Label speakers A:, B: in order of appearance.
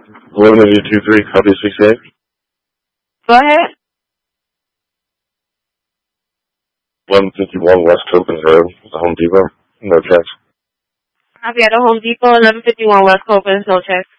A: 1123, copy 68.
B: Go ahead.
A: 1151 West Copens Road, the Home Depot. No checks.
B: I'll be at the Home Depot, 1151 West Copens, no checks.